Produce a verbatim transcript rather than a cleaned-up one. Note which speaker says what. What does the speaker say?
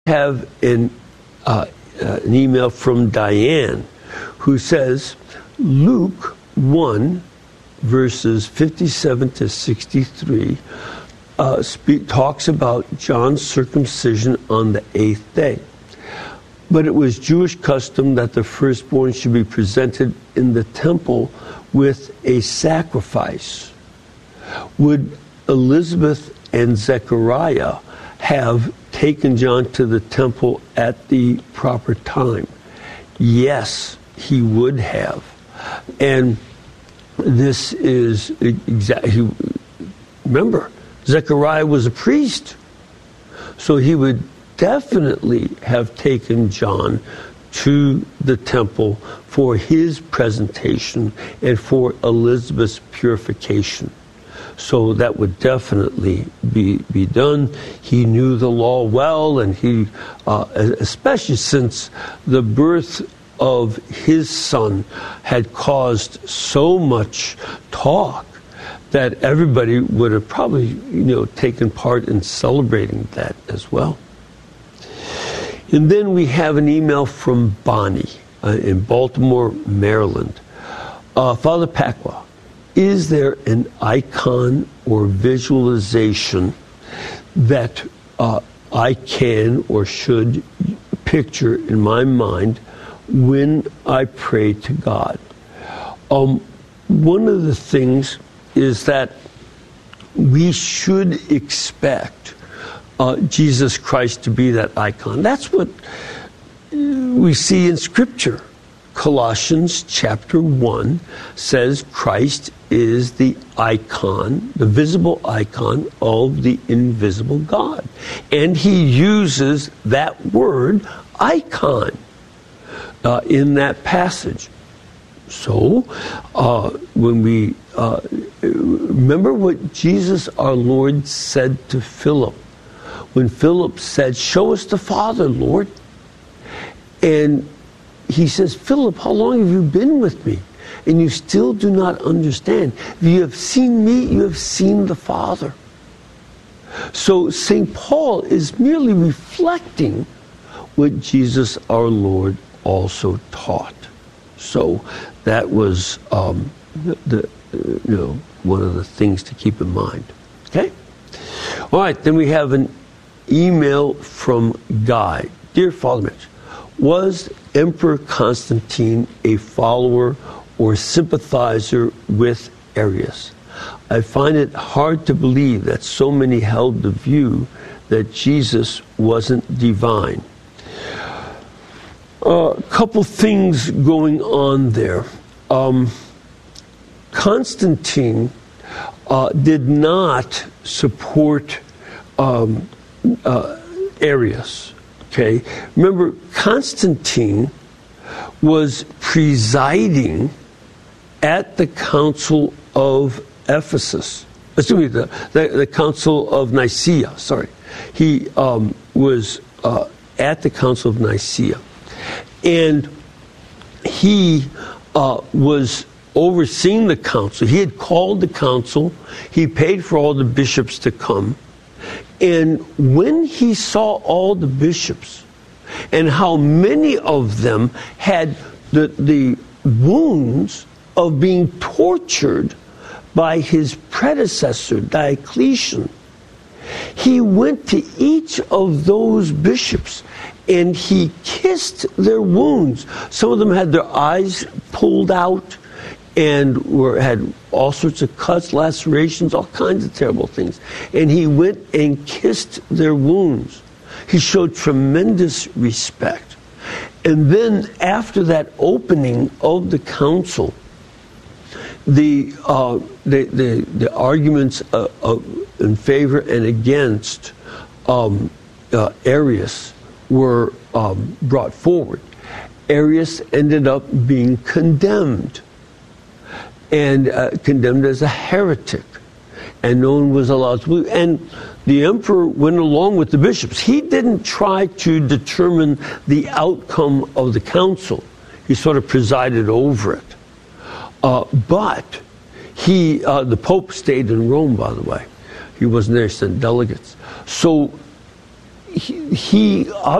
Speaker 1: have an, uh, uh, an email from Diane who says, Luke one, verses fifty-seven to sixty-three, uh, speak, talks about John's circumcision on the eighth day. But it was Jewish custom that the firstborn should be presented in the temple with a sacrifice. Would Elizabeth and Zechariah have taken John to the temple at the proper time? Yes, he would have. And this is exactly, remember, Zechariah was a priest. So he would definitely have taken John to the temple for his presentation and for Elizabeth's purification. So that would definitely be, be done. He knew the law well, and he, uh, especially since the birth of his son had caused so much talk that everybody would have probably, you know, taken part in celebrating that as well. And then we have an email from Bonnie uh, in Baltimore, Maryland. Uh, Father Pacwa, is there an icon or visualization that uh, I can or should picture in my mind when I pray to God? Um, one of the things is that we should expect uh, Jesus Christ to be that icon. That's what we see in Scripture. Colossians chapter one says Christ is the icon, the visible icon of the invisible God. And he uses that word, icon, uh, in that passage. So, uh, when we uh, remember what Jesus our Lord said to Philip, when Philip said, "Show us the Father, Lord." And he says, "Philip, how long have you been with me? And you still do not understand. If you have seen me, you have seen the Father." So Saint Paul is merely reflecting what Jesus our Lord also taught. So that was um, the, the you know one of the things to keep in mind. Okay. All right. Then we have an email from Guy. Dear Father Mitch, was Emperor Constantine a follower or sympathizer with Arius? I find it hard to believe that so many held the view that Jesus wasn't divine. A uh, couple things going on there. Um, Constantine uh, did not support um, uh, Arius. Okay, remember, Constantine was presiding at the Council of Ephesus. Excuse me, the, the, the Council of Nicaea. Sorry, he um, was uh, at the Council of Nicaea. And he uh, was overseeing the council. He had called the council. He paid for all the bishops to come. And when he saw all the bishops and how many of them had the, the wounds of being tortured by his predecessor, Diocletian, he went to each of those bishops and he kissed their wounds. Some of them had their eyes pulled out and were had all sorts of cuts, lacerations, all kinds of terrible things. And he went and kissed their wounds. He showed tremendous respect. And then after that opening of the council, the uh, the, the, the arguments uh, uh, in favor and against um, uh, Arius were um, brought forward. Arius ended up being condemned, and uh, condemned as a heretic, and no one was allowed to believe. And the emperor went along with the bishops. He didn't try to determine the outcome of the council. He sort of presided over it. Uh, but he, uh, the Pope stayed in Rome, by the way. He wasn't there, he sent delegates. So he, he